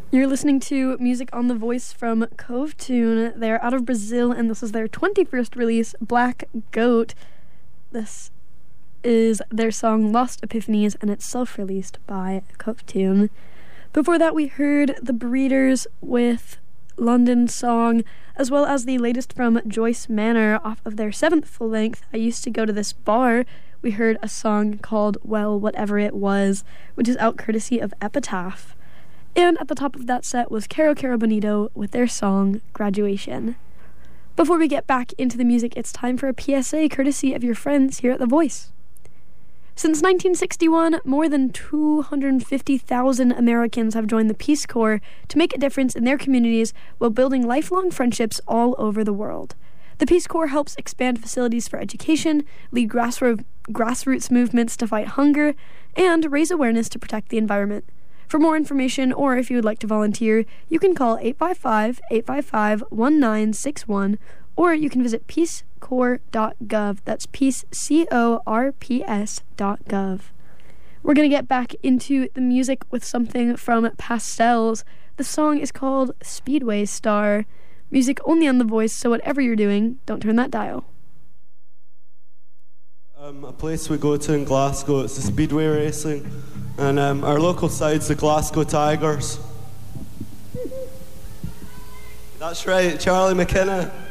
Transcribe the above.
You're listening to music on The Voice from Cove Tune. They're out of Brazil, and this is their 21st release, Black Goat. This is their song Lost Epiphanies, and it's self-released by Cove Tune. Before that, we heard The Breeders with London Song, as well as the latest from Joyce Manor off of their 7th full-length, I Used to Go to This Bar. We heard a song called Well, Whatever It Was, which is out courtesy of Epitaph. And at the top of that set was Caro Caro Bonito with their song Graduation. Before we get back into the music, it's time for a PSA courtesy of your friends here at The Voice. Since 1961, more than 250,000 Americans have joined the Peace Corps to make a difference in their communities while building lifelong friendships all over the world. The Peace Corps helps expand facilities for education, lead grassroots movements to fight hunger, and raise awareness to protect the environment. For more information, or if you would like to volunteer, you can call 855-855-1961, or you can visit peacecorps.gov. That's peacecorps.gov. We're going to get back into the music with something from Pastels. The song is called Speedway Star. Music only on The Voice, so whatever you're doing, don't turn that dial. A place we go to in Glasgow, it's the Speedway Racing, and our local side's the Glasgow Tigers. That's right, Charlie McKenna.